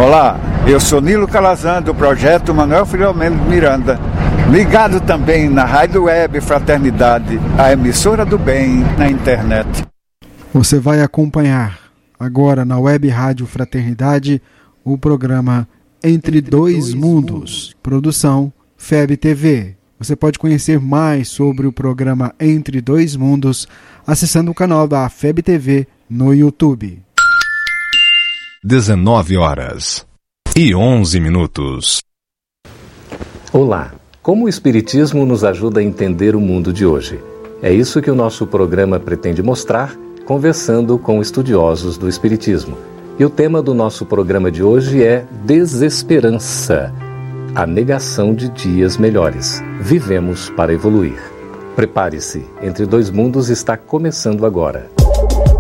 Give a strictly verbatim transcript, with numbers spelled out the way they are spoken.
Olá, eu sou Nilo Calazan, do projeto Manuel Filomeno Miranda, ligado também na Rádio Web Fraternidade, a emissora do bem na internet. Você vai acompanhar agora na Web Rádio Fraternidade o programa Entre Dois Mundos, produção F E B T V. Você pode conhecer mais sobre o programa Entre Dois Mundos acessando o canal da F E B T V no YouTube. dezenove horas e onze minutos. Olá, como o Espiritismo nos ajuda a entender o mundo de hoje? É isso que o nosso programa pretende mostrar, conversando com estudiosos do Espiritismo. E o tema do nosso programa de hoje é desesperança. A negação de dias melhores. Vivemos para evoluir. Prepare-se, Entre Dois Mundos está começando agora.